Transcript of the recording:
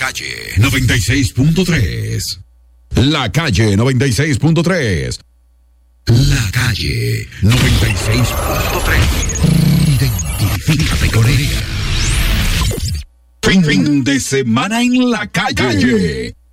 calle 96.3. La calle 96.3. La calle 96.3. Identifícate con ella. Fin de semana en la calle.